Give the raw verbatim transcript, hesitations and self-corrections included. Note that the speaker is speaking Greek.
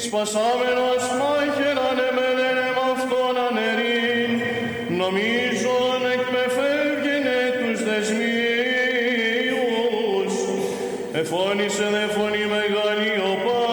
σπασάμενος μάχαιραν εμένεν εμ' αυτόν ανερήν, νομίζον εκμεφεύγαινε τους δεσμίους, εφώνησε δε φωνή μεγάλη ο